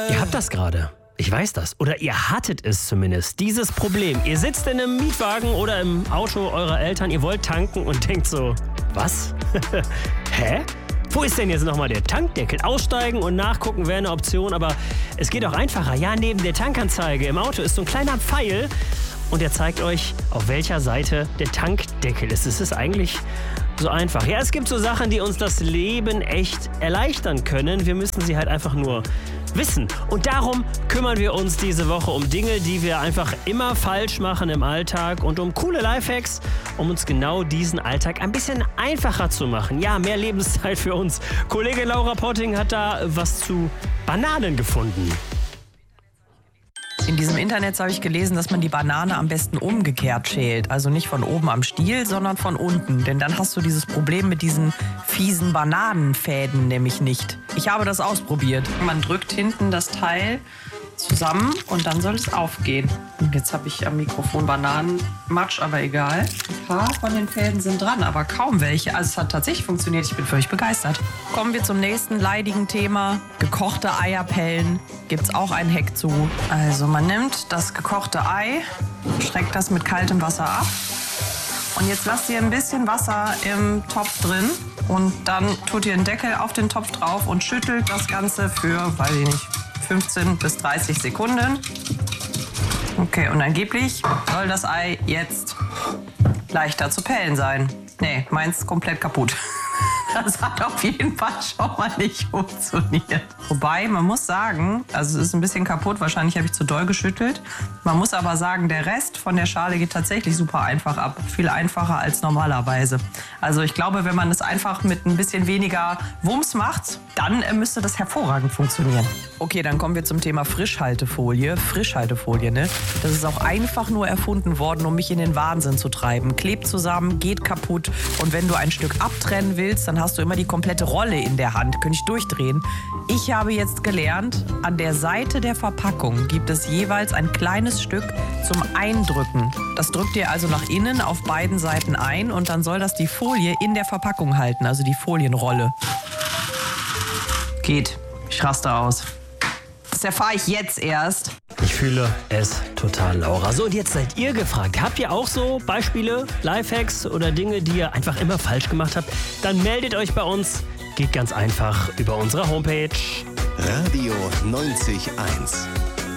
Ihr habt das gerade. Ich weiß das. Oder ihr hattet es zumindest. Dieses Problem. Ihr sitzt in einem Mietwagen oder im Auto eurer Eltern. Ihr wollt tanken und denkt so, was? Hä? Wo ist denn jetzt nochmal der Tankdeckel? Aussteigen und nachgucken wäre eine Option, aber es geht auch einfacher. Ja, neben der Tankanzeige im Auto ist so ein kleiner Pfeil und der zeigt euch, auf welcher Seite der Tankdeckel ist. Es ist eigentlich so einfach. Ja, es gibt so Sachen, die uns das Leben echt erleichtern können. Wir müssen sie halt einfach nur wissen. Und darum kümmern wir uns diese Woche um Dinge, die wir einfach immer falsch machen im Alltag und um coole Lifehacks, um uns genau diesen Alltag ein bisschen einfacher zu machen. Ja, mehr Lebenszeit für uns. Kollegin Laura Potting hat da was zu Bananen gefunden. In diesem Internet habe ich gelesen, dass man die Banane am besten umgekehrt schält. Also nicht von oben am Stiel, sondern von unten. Denn dann hast du dieses Problem mit diesen fiesen Bananenfäden nämlich nicht. Ich habe das ausprobiert. Man drückt hinten das Teil zusammen und dann soll es aufgehen. Und jetzt habe ich am Mikrofon Bananenmatsch, aber egal. Ein paar von den Fäden sind dran, aber kaum welche. Also es hat tatsächlich funktioniert. Ich bin völlig begeistert. Kommen wir zum nächsten leidigen Thema. Gekochte Eierpellen. Gibt es auch einen Hack zu. Also man nimmt das gekochte Ei, schreckt das mit kaltem Wasser ab. Und jetzt lasst ihr ein bisschen Wasser im Topf drin. Und dann tut ihr den Deckel auf den Topf drauf und schüttelt das Ganze für, weiß ich nicht, 15 bis 30 Sekunden. Okay, und angeblich soll das Ei jetzt leichter zu pellen sein. Nee, meins ist komplett kaputt. Das hat auf jeden Fall schon mal nicht funktioniert. Wobei, man muss sagen, also es ist ein bisschen kaputt, wahrscheinlich habe ich zu doll geschüttelt. Man muss aber sagen, der Rest von der Schale geht tatsächlich super einfach ab. Viel einfacher als normalerweise. Also ich glaube, wenn man es einfach mit ein bisschen weniger Wumms macht, dann müsste das hervorragend funktionieren. Okay, dann kommen wir zum Thema Frischhaltefolie. Frischhaltefolie, ne? Das ist auch einfach nur erfunden worden, um mich in den Wahnsinn zu treiben. Klebt zusammen, geht kaputt. Und wenn du ein Stück abtrennen willst, dann hast du immer die komplette Rolle in der Hand. Könnte ich durchdrehen. Ich habe jetzt gelernt, an der Seite der Verpackung gibt es jeweils ein kleines Stück zum Eindrücken. Das drückt ihr also nach innen auf beiden Seiten ein und dann soll das die Folie in der Verpackung halten, also die Folienrolle. Geht. Ich raste aus. Das erfahre ich jetzt erst. Ich fühle es total, Laura. So, und jetzt seid ihr gefragt. Habt ihr auch so Beispiele, Lifehacks oder Dinge, die ihr einfach immer falsch gemacht habt? Dann meldet euch bei uns. Geht ganz einfach über unsere Homepage. Radio 90.1